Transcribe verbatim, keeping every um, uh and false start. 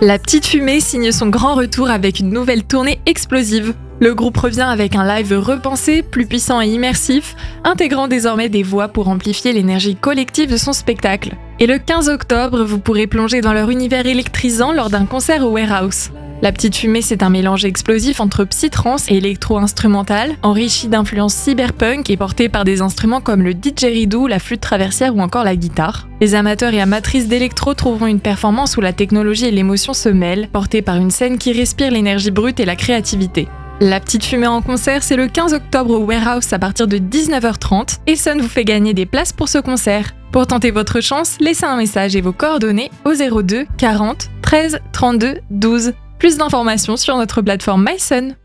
La Petite Fumée signe son grand retour avec une nouvelle tournée explosive. Le groupe revient avec un live repensé, plus puissant et immersif, intégrant désormais des voix pour amplifier l'énergie collective de son spectacle. Et le quinze octobre, vous pourrez plonger dans leur univers électrisant lors d'un concert au Warehouse. La Petite Fumée, c'est un mélange explosif entre psytrance et électro-instrumental, enrichi d'influences cyberpunk et porté par des instruments comme le didgeridoo, la flûte traversière ou encore la guitare. Les amateurs et amatrices d'électro trouveront une performance où la technologie et l'émotion se mêlent, portée par une scène qui respire l'énergie brute et la créativité. La Petite Fumée en concert, c'est le quinze octobre au Warehouse à partir de dix-neuf heures trente et Sun vous fait gagner des places pour ce concert. Pour tenter votre chance, laissez un message et vos coordonnées au zéro deux quarante treize trente-deux douze. Plus d'informations sur notre plateforme MySun.